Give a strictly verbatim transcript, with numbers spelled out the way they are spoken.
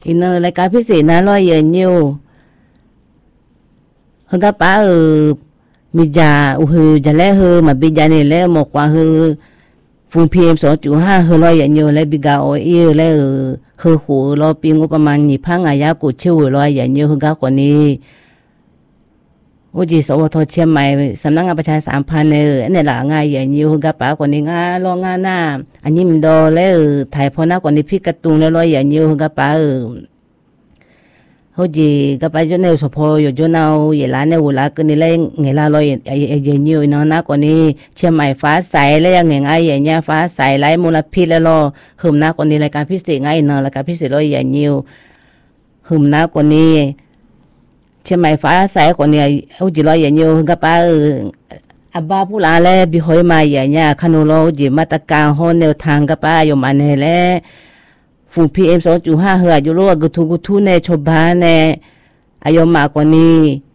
อินเนอร์รายการพิเศษนะร้อยเยนอยู่เฮงกะป้าเออมีจาอุฮือจะแลเฮอมาบิจานี่แลหมกว่าเฮอฝุ่น พี เอ็ม สองจุดห้า เฮอร้อยเยนอยู่และบิกาโอเอและเออเฮอหูรอปีงบประมาณยี่พังอายากูชื่อร้อยเยนอยู่เฮงกะกว่านี้อุจิสวทเชียงใหม่สำนักงานประชาสัมพันธ์เนี่ยอันนี้ละงานใหญ่อยู่เฮงกะป้ากว่านี้งานรองานหน้าอันนี้มันดอและเออถ่ายพอนักกว่านี้พี่กระตุงแล้วร้อยเยนอยู่เฮงกะป้าเออเฮาจีกะป้าจนเนี่ยสพอยู่จนเอาเยลาเนี่ยอุลาก็นี่แลเงลาร้อยเยนอยู่เนาะนักกว่านี้เชียงใหม่ฟ้าใสแล้วยังไงใหญ่เนี่ยฟ้าใสไร้มลพิษแล้วรอหึมนักกว่านี้รายการพิเศษไงเนาะรายการพิเศษร้อยเยนอยู่หึมนักกว่านี้เชียงใหม่ฟ้าใสกว่านี้อุจิร้อยเยนอยู่กะป้าเอออาบาผู้ลาแลบิหอยมาใหญ่เนี่ยคานูโลจิมาตรการฮอนแนวทางกะป้าอยู่มันแลฝุ่น พี เอ็ม สองจุดห้า เฮออยู่โลกกุทุกุทุในชบาในอายมากว่านี้